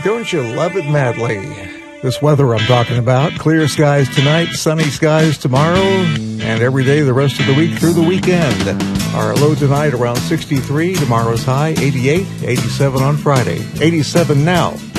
Don't you love it madly? This weather I'm talking about. Clear skies tonight, sunny skies tomorrow, and every day the rest of the week through the weekend. Our low tonight around 63, tomorrow's high 88, 87 on Friday, 87 now.